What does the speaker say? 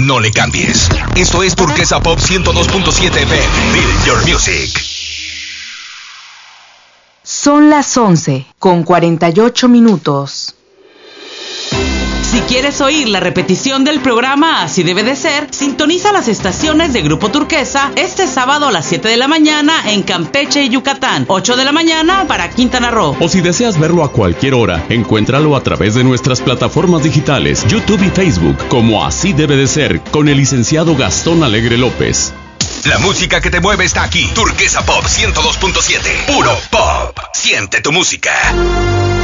No le cambies. Esto es Turquesa Pop 102.7 FM. Feel your music. Son las 11:48. Si quieres oír la repetición del programa Así Debe de Ser, sintoniza las estaciones de Grupo Turquesa este sábado a las 7 de la mañana en Campeche y Yucatán, 8 de la mañana para Quintana Roo. O si deseas verlo a cualquier hora, encuéntralo a través de nuestras plataformas digitales, YouTube y Facebook, como Así Debe de Ser, con el licenciado Gastón Alegre López. La música que te mueve está aquí. Turquesa Pop 102.7. Puro pop. Siente tu música.